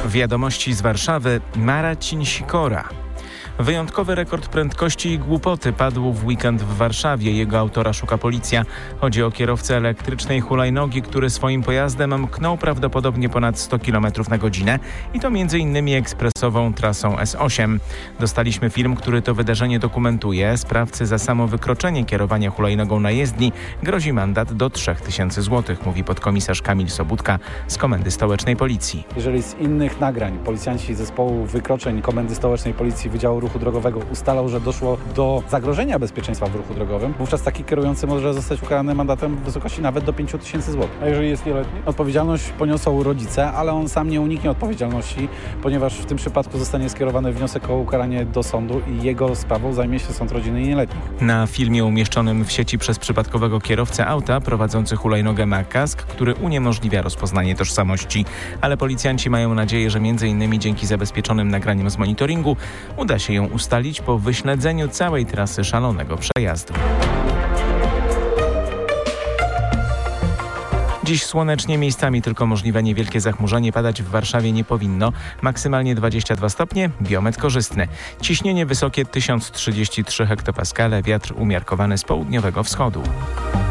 Wiadomości z Warszawy. Marcin Sikora. Wyjątkowy rekord prędkości i głupoty padł w weekend w Warszawie. Jego autora szuka policja. Chodzi o kierowcę elektrycznej hulajnogi, który swoim pojazdem mknął prawdopodobnie ponad 100 km na godzinę i to m.in. ekspresową trasą S8. Dostaliśmy film, który to wydarzenie dokumentuje. Sprawcy za samo wykroczenie kierowania hulajnogą na jezdni grozi mandat do 3000 zł, mówi podkomisarz Kamil Sobudka z Komendy Stołecznej Policji. Jeżeli z innych nagrań policjanci zespołu wykroczeń Komendy Stołecznej Policji Wydziału Ruchu Drogowego ustalał, że doszło do zagrożenia bezpieczeństwa w ruchu drogowym, wówczas taki kierujący może zostać ukarany mandatem w wysokości nawet do 5000 zł. A jeżeli jest nieletni? Odpowiedzialność poniosą rodzice, ale on sam nie uniknie odpowiedzialności, ponieważ w tym przypadku zostanie skierowany wniosek o ukaranie do sądu i jego sprawą zajmie się sąd rodziny i nieletnich. Na filmie umieszczonym w sieci przez przypadkowego kierowcę auta prowadzący hulajnogę ma kask, który uniemożliwia rozpoznanie tożsamości. Ale policjanci mają nadzieję, że m.in. dzięki zabezpieczonym nagraniom z monitoringu uda się ją ustalić po wyśledzeniu całej trasy szalonego przejazdu. Dziś słonecznie, miejscami tylko możliwe niewielkie zachmurzenie, padać w Warszawie nie powinno. Maksymalnie 22 stopnie, biometr korzystny. Ciśnienie wysokie 1033 hektopaskale, wiatr umiarkowany z południowego wschodu.